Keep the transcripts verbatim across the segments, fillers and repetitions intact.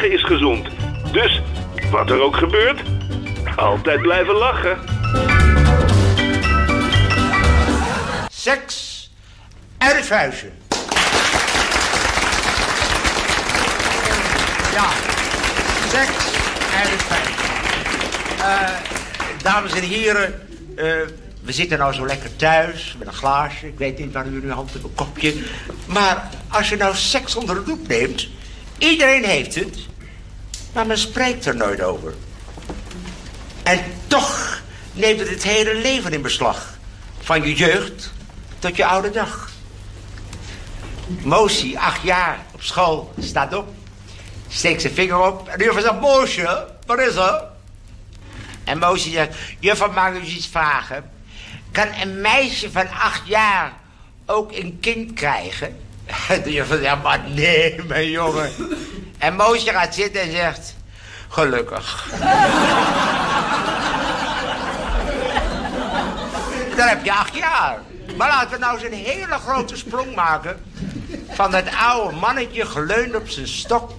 lachen is gezond. Dus, wat er ook gebeurt, altijd blijven lachen. Seks uit het vuistje. Ja, seks uit het vuistje. Uh, dames en heren, uh, we zitten nou zo lekker thuis met een glaasje. Ik weet niet waar u nu hand hebt, een kopje. Maar als je nou seks onder de loep neemt, iedereen heeft het, maar men spreekt er nooit over. En toch neemt het het hele leven in beslag. Van je jeugd tot je oude dag. Moosje, acht jaar, op school, staat op. Steekt zijn vinger op. En de juffrouw zegt, Moosje, wat is er? En Moosje zegt, juffrouw, mag ik u iets vragen? Kan een meisje van acht jaar ook een kind krijgen? De juffrouw zegt, maar nee, mijn jongen. En Moosje gaat zitten en zegt, gelukkig. Dan heb je acht jaar. Maar laten we nou eens een hele grote sprong maken. Van dat oude mannetje geleund op zijn stok.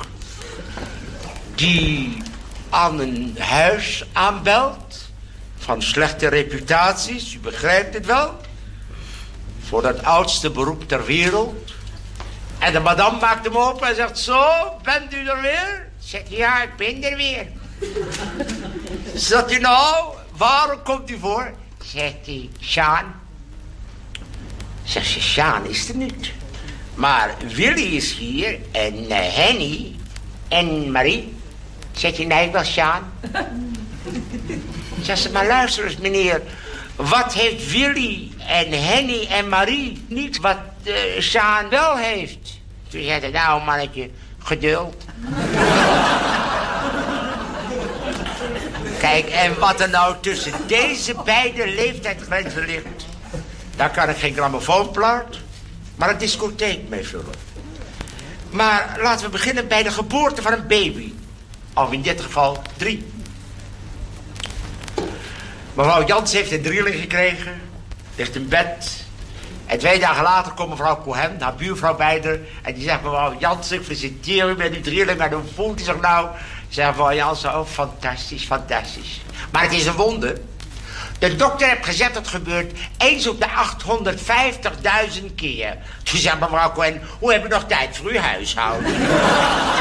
Die aan een huis aanbelt. Van slechte reputaties, u begrijpt het wel. Voor dat oudste beroep ter wereld. En de madame maakt hem open en zegt, zo, bent u er weer? Zegt hij, ja, ik ben er weer. Zegt hij, nou, waarom komt u voor? Zegt hij, Sjaan. Zegt ze, Sjaan is er niet. Maar Willy is hier en uh, Henny en Marie. Zegt hij, nee, wel Sjaan. Zegt ze, maar luister eens meneer. Wat heeft Willy en Henny en Marie niet wat uh, Sjaan wel heeft? Toen zei hij, nou mannetje, geduld. Kijk, en wat er nou tussen deze beide leeftijdsgrenzen ligt, daar kan ik geen grammofoonplaat, maar een discotheek mee vullen. Maar laten we beginnen bij de geboorte van een baby. Of in dit geval drie. Mevrouw Jans heeft een drieling gekregen, ligt in bed. En twee dagen later komt mevrouw Cohen, haar buurvrouw bij haar, en die zegt, mevrouw Jans, ik feliciteer u met die drieling, en hoe voelt u zich nou? Zegt mevrouw Jansen, oh, fantastisch, fantastisch. Maar het is een wonder. De dokter heeft gezegd dat het gebeurt eens op de achthonderdvijftigduizend keer. Toen zegt mevrouw Cohen, hoe heb je nog tijd voor uw huishouden?